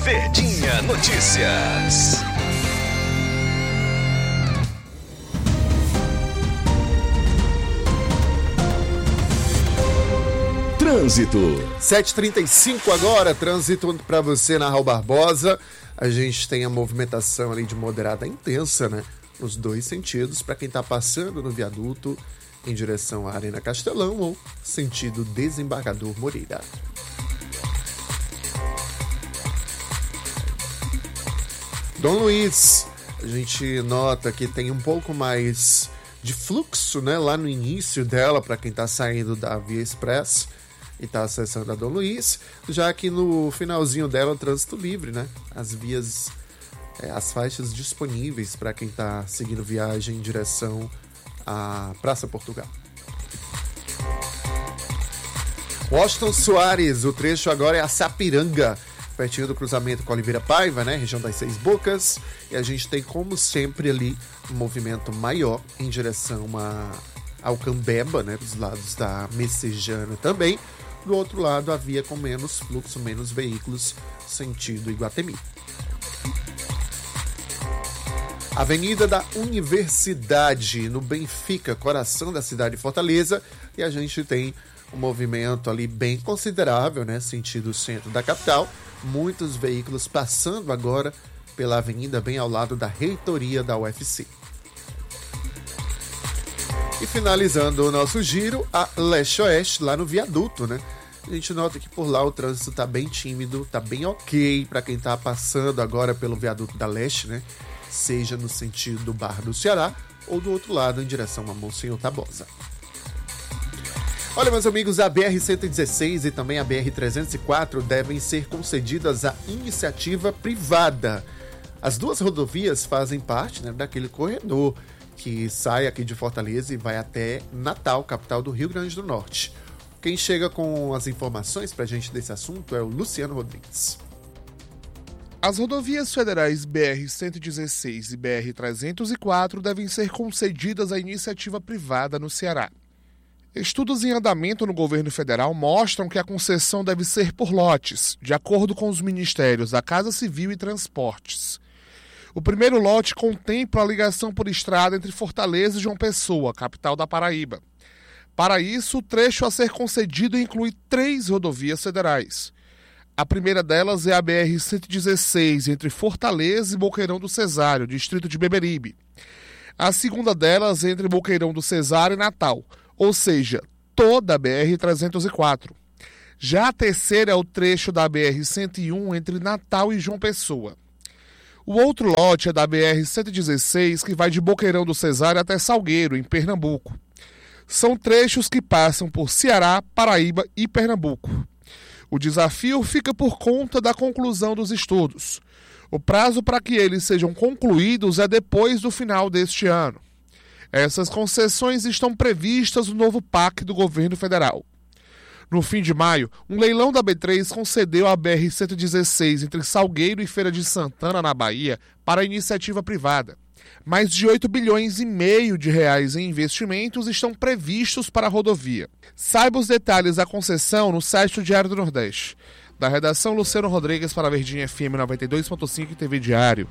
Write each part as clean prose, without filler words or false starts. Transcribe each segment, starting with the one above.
Verdinha Notícias. Trânsito. 7h35 agora, trânsito para você na Raul Barbosa. A gente tem a movimentação ali de moderada a intensa, né? Nos dois sentidos, para quem está passando no viaduto em direção à Arena Castelão ou sentido Desembargador Moreira. Dom Luiz, a gente nota que tem um pouco mais de fluxo, né? Lá no início dela, para quem está saindo da Via Express e está acessando a Dom Luiz, já que no finalzinho dela o trânsito livre, né? As vias, as faixas disponíveis para quem está seguindo viagem em direção à Praça Portugal. Washington Soares, o trecho agora é a Sapiranga, pertinho do cruzamento com Oliveira Paiva, né? Região das Seis Bocas, e a gente tem como sempre ali um movimento maior em direção ao Cambeba, né? Dos lados da Messejana também. Do outro lado, a via com menos fluxo, menos veículos, sentido Iguatemi. Avenida da Universidade, no Benfica, coração da cidade de Fortaleza, e a gente tem um movimento ali bem considerável, né? Sentido centro da capital. Muitos veículos passando agora pela avenida bem ao lado da reitoria da UFC. E finalizando o nosso giro, a leste-oeste, lá no viaduto, né? A gente nota que por lá o trânsito tá bem tímido, tá bem ok para quem tá passando agora pelo viaduto da leste, né? Seja no sentido do Barra do Ceará ou do outro lado em direção a Monsenhor Tabosa. Olha, meus amigos, a BR-116 e também a BR-304 devem ser concedidas à iniciativa privada. As duas rodovias fazem parte, né, daquele corredor que sai aqui de Fortaleza e vai até Natal, capital do Rio Grande do Norte. Quem chega com as informações para a gente desse assunto é o Luciano Rodrigues. As rodovias federais BR-116 e BR-304 devem ser concedidas à iniciativa privada no Ceará. Estudos em andamento no governo federal mostram que a concessão deve ser por lotes, de acordo com os ministérios da Casa Civil e Transportes. O primeiro lote contempla a ligação por estrada entre Fortaleza e João Pessoa, capital da Paraíba. Para isso, o trecho a ser concedido inclui 3 rodovias federais. A primeira delas é a BR-116, entre Fortaleza e Boqueirão do Cesário, distrito de Beberibe. A segunda delas é entre Boqueirão do Cesário e Natal, ou seja, toda a BR-304. Já a terceira é o trecho da BR-101 entre Natal e João Pessoa. O outro lote é da BR-116, que vai de Boqueirão do Cesário até Salgueiro, em Pernambuco. São trechos que passam por Ceará, Paraíba e Pernambuco. O desafio fica por conta da conclusão dos estudos. O prazo para que eles sejam concluídos é depois do final deste ano. Essas concessões estão previstas no novo PAC do governo federal. No fim de maio, um leilão da B3 concedeu a BR-116 entre Salgueiro e Feira de Santana, na Bahia, para a iniciativa privada. Mais de 8,5 bilhões de reais em investimentos estão previstos para a rodovia. Saiba os detalhes da concessão no site do Diário do Nordeste. Da redação, Luciano Rodrigues para a Verdinha FM 92.5 e TV Diário.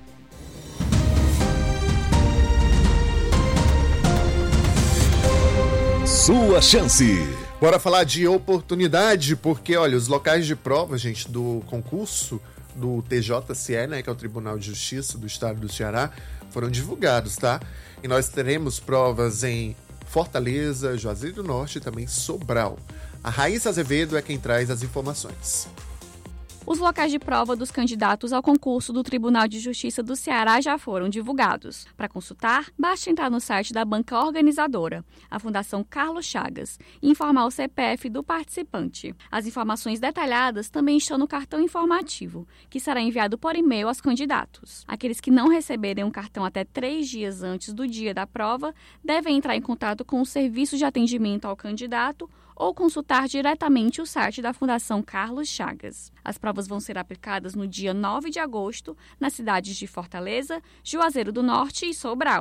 Sua chance. Bora falar de oportunidade, porque, olha, os locais de prova, gente, do concurso do TJCE, né, que é o Tribunal de Justiça do Estado do Ceará, foram divulgados, tá? E nós teremos provas em Fortaleza, Juazeiro do Norte e também Sobral. A Raíssa Azevedo é quem traz as informações. Os locais de prova dos candidatos ao concurso do Tribunal de Justiça do Ceará já foram divulgados. Para consultar, basta entrar no site da banca organizadora, a Fundação Carlos Chagas, e informar o CPF do participante. As informações detalhadas também estão no cartão informativo, que será enviado por e-mail aos candidatos. Aqueles que não receberem um cartão até 3 dias antes do dia da prova devem entrar em contato com o serviço de atendimento ao candidato ou consultar diretamente o site da Fundação Carlos Chagas. As provas vão ser aplicadas no dia 9 de agosto, nas cidades de Fortaleza, Juazeiro do Norte e Sobral.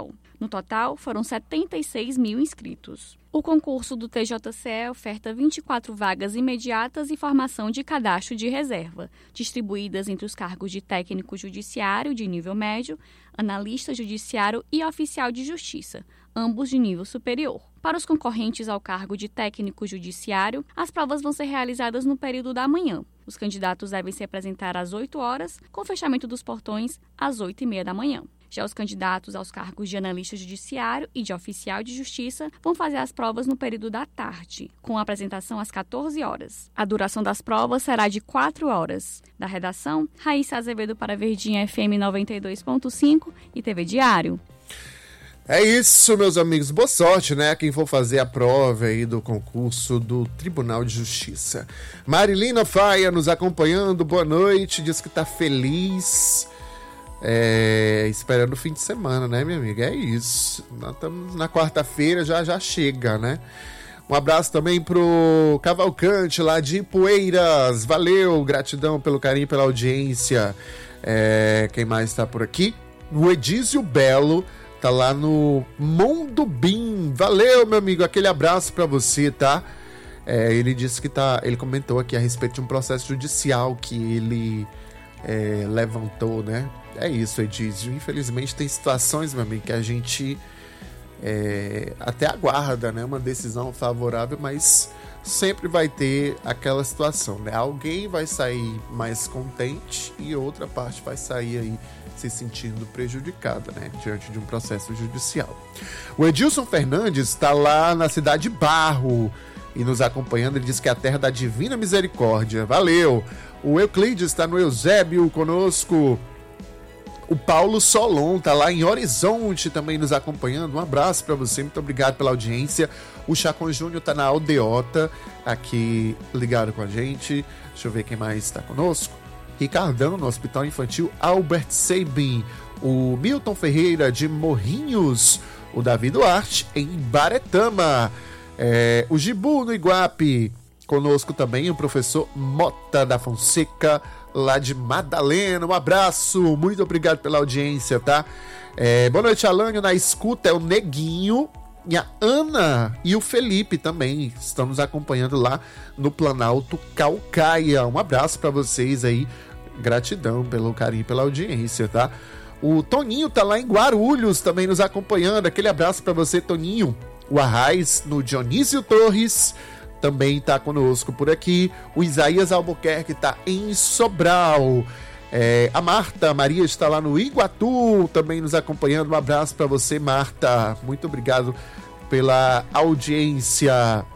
No total, foram 76 mil inscritos. O concurso do TJCE oferta 24 vagas imediatas e formação de cadastro de reserva, distribuídas entre os cargos de técnico judiciário de nível médio, analista judiciário e oficial de justiça, ambos de nível superior. Para os concorrentes ao cargo de técnico judiciário, as provas vão ser realizadas no período da manhã. Os candidatos devem se apresentar às 8 horas, com fechamento dos portões às 8h30 da manhã. Já os candidatos aos cargos de analista judiciário e de oficial de justiça vão fazer as provas no período da tarde, com a apresentação às 14 horas. A duração das provas será de 4 horas. Da redação, Raíssa Azevedo para Verdinha FM 92.5 e TV Diário. É isso, meus amigos. Boa sorte, né? Quem for fazer a prova aí do concurso do Tribunal de Justiça. Marilina Faia nos acompanhando. Boa noite. Diz que tá feliz. Esperando o fim de semana, né, minha amiga? É isso. Nós estamos na quarta-feira, já chega, né? Um abraço também pro Cavalcante lá de Ipueiras. Valeu, gratidão pelo carinho, pela audiência. Quem mais tá por aqui? O Edísio Belo tá lá no Mondubim. Valeu, meu amigo. Aquele abraço pra você, tá? Ele disse que ele comentou aqui a respeito de um processo judicial que ele levantou, né? É isso, Edísio. Infelizmente tem situações, meu amigo, que a gente até aguarda, né? Uma decisão favorável, mas sempre vai ter aquela situação, né? Alguém vai sair mais contente e outra parte vai sair aí se sentindo prejudicada, né? Diante de um processo judicial. O Edilson Fernandes está lá na cidade de Barro e nos acompanhando. Ele diz que é a terra da Divina Misericórdia. Valeu! O Euclides está no Eusébio conosco. O Paulo Solon tá lá em Horizonte também nos acompanhando. Um abraço para você, muito obrigado pela audiência. O Chacon Júnior tá na Aldeota aqui ligado com a gente. Deixa eu ver quem mais está conosco. Ricardão no Hospital Infantil Albert Sabin. O Milton Ferreira de Morrinhos. O Davi Duarte em Baretama. O Gibu no Iguape. Conosco também o professor Mota da Fonseca, lá de Madalena. Um abraço, muito obrigado pela audiência, tá? Boa noite, Alânio. Na escuta é o Neguinho e a Ana e o Felipe também estão nos acompanhando lá no Planalto Caucaia. Um abraço para vocês aí. Gratidão pelo carinho e pela audiência, tá? O Toninho tá lá em Guarulhos também nos acompanhando. Aquele abraço para você, Toninho. O Arraiz no Dionísio Torres também está conosco por aqui. O Isaías Albuquerque está em Sobral. A Marta Maria está lá no Iguatu, também nos acompanhando. Um abraço para você, Marta. Muito obrigado pela audiência.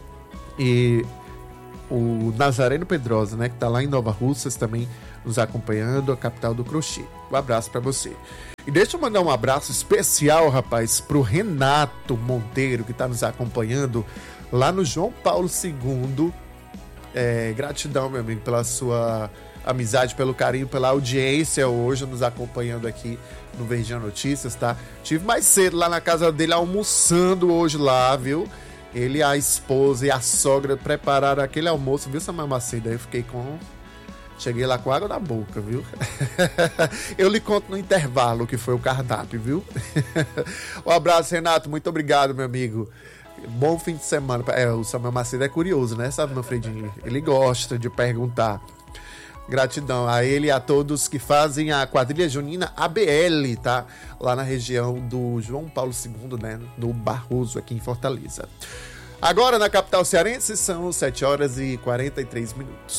E o Nazareno Pedrosa, né, que está lá em Nova Russas, também nos acompanhando, a capital do crochê. Um abraço para você. E deixa eu mandar um abraço especial, rapaz, pro Renato Monteiro, que está nos acompanhando lá no João Paulo II. Gratidão, meu amigo, pela sua amizade, pelo carinho, pela audiência hoje, nos acompanhando aqui no Verdinha Notícias, tá? Tive mais cedo lá na casa dele, almoçando hoje lá, viu? Ele, a esposa e a sogra prepararam aquele almoço, viu, Samuel Macedo? Aí eu fiquei cheguei lá com água na boca, viu? Eu lhe conto no intervalo que foi o cardápio, viu? Um abraço, Renato, muito obrigado, meu amigo. Bom fim de semana. O Samuel Macedo é curioso, né, sabe, Manfredinho? Ele gosta de perguntar. Gratidão a ele e a todos que fazem a quadrilha junina ABL, tá? Lá na região do João Paulo II, né? No Barroso, aqui em Fortaleza. Agora, na capital cearense, são 7h43.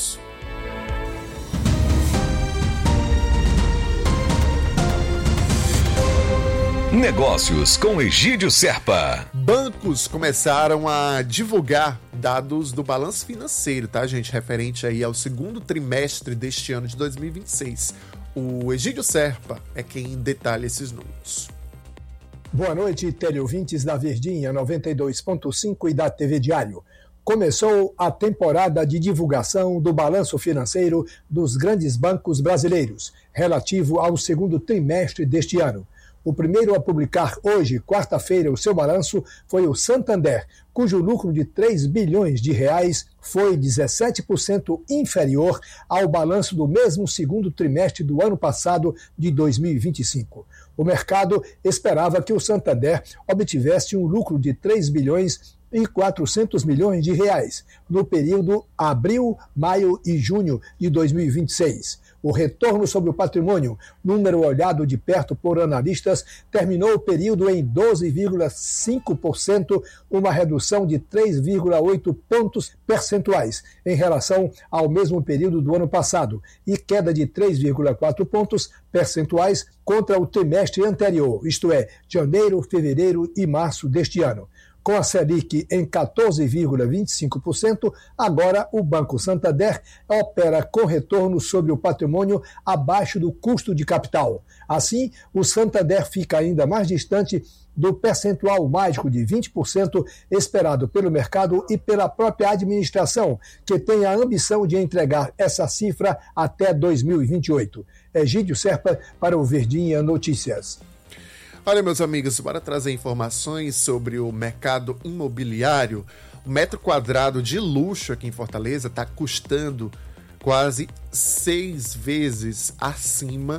Negócios com Egídio Serpa. Bancos começaram a divulgar dados do balanço financeiro, tá, gente? Referente aí ao segundo trimestre deste ano de 2026. O Egídio Serpa é quem detalha esses números. Boa noite, teleouvintes da Verdinha 92.5 e da TV Diário. Começou a temporada de divulgação do balanço financeiro dos grandes bancos brasileiros, relativo ao segundo trimestre deste ano. O primeiro a publicar hoje, quarta-feira, o seu balanço foi o Santander, cujo lucro de 3 bilhões de reais foi 17% inferior ao balanço do mesmo segundo trimestre do ano passado, de 2025. O mercado esperava que o Santander obtivesse um lucro de 3 bilhões e 400 milhões de reais no período abril, maio e junho de 2026. O retorno sobre o patrimônio, número olhado de perto por analistas, terminou o período em 12,5%, uma redução de 3,8 pontos percentuais em relação ao mesmo período do ano passado e queda de 3,4 pontos percentuais contra o trimestre anterior, isto é, janeiro, fevereiro e março deste ano. Com a Selic em 14,25%, agora o Banco Santander opera com retorno sobre o patrimônio abaixo do custo de capital. Assim, o Santander fica ainda mais distante do percentual mágico de 20% esperado pelo mercado e pela própria administração, que tem a ambição de entregar essa cifra até 2028. Egídio Serpa para o Verdinha Notícias. Olha, meus amigos, bora trazer informações sobre o mercado imobiliário. O metro quadrado de luxo aqui em Fortaleza está custando quase 6 vezes acima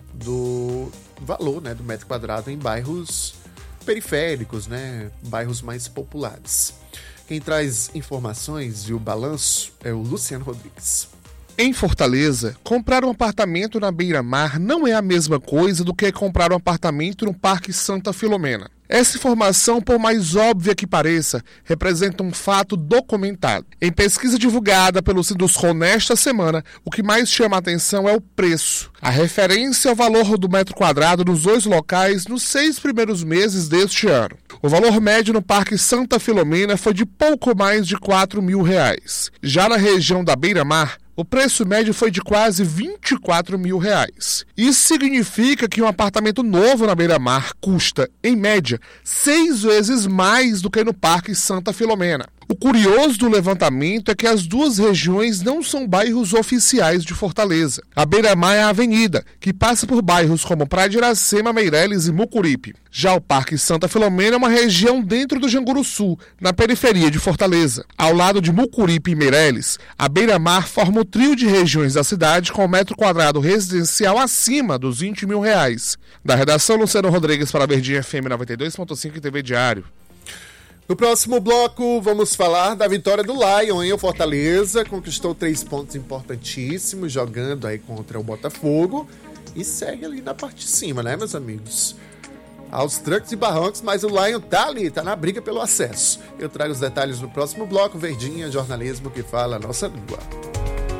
do valor, né, do metro quadrado em bairros periféricos, né, bairros mais populares. Quem traz informações e o balanço é o Luciano Rodrigues. Em Fortaleza, comprar um apartamento na beira-mar não é a mesma coisa do que comprar um apartamento no Parque Santa Filomena. Essa informação, por mais óbvia que pareça, representa um fato documentado. Em pesquisa divulgada pelo Sinduscon nesta semana, o que mais chama a atenção é o preço. A referência ao valor do metro quadrado nos dois locais nos 6 primeiros meses deste ano. O valor médio no Parque Santa Filomena foi de pouco mais de R$4 mil. Já na região da beira-mar, o preço médio foi de quase R$24 mil. Isso significa que um apartamento novo na beira-mar custa, em média, 6 vezes mais do que no Parque Santa Filomena. O curioso do levantamento é que as duas regiões não são bairros oficiais de Fortaleza. A beira-mar é a avenida, que passa por bairros como Praia de Iracema, Meireles e Mucuripe. Já o Parque Santa Filomena é uma região dentro do Janguru Sul, na periferia de Fortaleza. Ao lado de Mucuripe e Meireles, a beira-mar forma o trio de regiões da cidade com o metro quadrado residencial acima dos R$20 mil. Da redação, Luciano Rodrigues para a Verdinha FM 92.5 e TV Diário. No próximo bloco, vamos falar da vitória do Lion, hein? O Fortaleza conquistou 3 pontos importantíssimos, jogando aí contra o Botafogo e segue ali na parte de cima, né, meus amigos? Aos trancos e barrancos, mas o Lion tá ali, tá na briga pelo acesso. Eu trago os detalhes no próximo bloco. Verdinha, jornalismo que fala a nossa língua.